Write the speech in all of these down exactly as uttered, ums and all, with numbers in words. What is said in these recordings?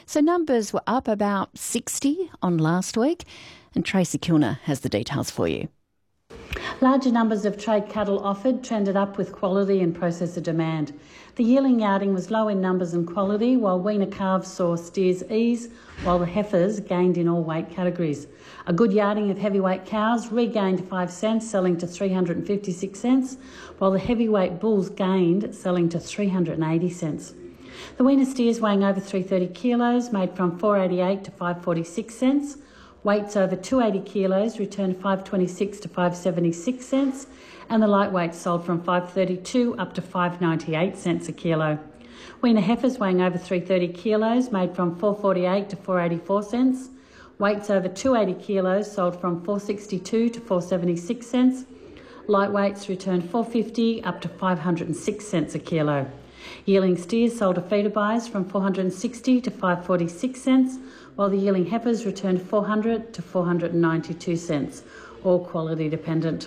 So numbers were up about sixty on last week, and Tracy Kilner has the details for you. Larger numbers of trade cattle offered trended up with quality and processor demand. The yearling yarding was low in numbers and quality, while weaner calves saw steers ease, while the heifers gained in all weight categories. A good yarding of heavyweight cows regained five cents, selling to three hundred fifty-six cents, while the heavyweight bulls gained, selling to three hundred eighty cents. The weaner steers weighing over three hundred thirty kilos made from four eighty-eight to five forty-six cents. Weights over two hundred eighty kilos returned five twenty-six to five seventy-six cents, and the lightweights sold from five thirty-two up to five ninety-eight cents a kilo. Weaner heifers weighing over three hundred thirty kilos made from four forty-eight to four eighty-four cents. Weights over two hundred eighty kilos sold from four sixty-two to four seventy-six cents. Lightweights returned four fifty up to five hundred six cents a kilo. Yearling steers sold to feeder buyers from four hundred sixty to five forty-six cents, while the yearling heifers returned four hundred to four hundred ninety-two cents, all quality dependent.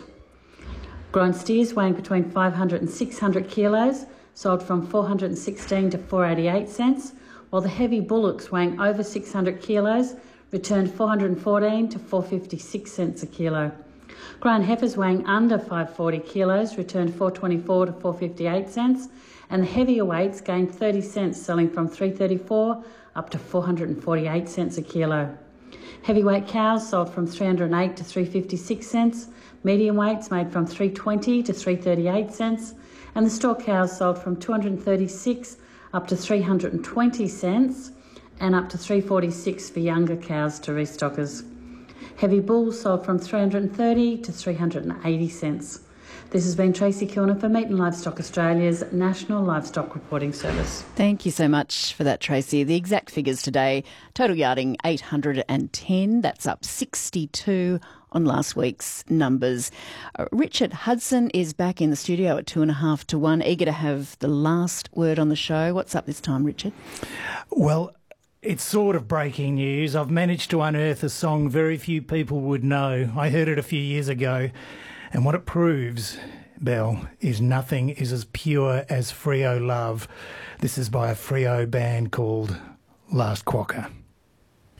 Grown steers weighing between five hundred and six hundred kilos sold from four hundred sixteen to four eighty-eight cents, while the heavy bullocks weighing over six hundred kilos returned four hundred fourteen to four fifty-six cents a kilo. Grown heifers weighing under five forty kilos returned four twenty-four to four fifty-eight cents, and the heavier weights gained thirty cents, selling from three thirty-four up to four hundred forty-eight cents a kilo. Heavyweight cows sold from three hundred eight to three fifty-six cents, medium weights made from three twenty to three thirty-eight cents, and the store cows sold from two hundred thirty-six up to three hundred twenty cents, and up to three forty-six for younger cows to restockers. Heavy bulls sold from three hundred thirty to three hundred eighty cents. This has been Tracy Kilner for Meat and Livestock Australia's National Livestock Reporting Service. Thank you so much for that, Tracy. The exact figures today: total yarding eight hundred ten, that's up sixty-two on last week's numbers. Uh, Richard Hudson is back in the studio at two and a half to one, eager to have the last word on the show. What's up this time, Richard? Well, it's sort of breaking news. I've managed to unearth a song very few people would know. I heard it a few years ago, and what it proves, Belle, is nothing is as pure as Freo love. This is by a Freo band called Last Quokka.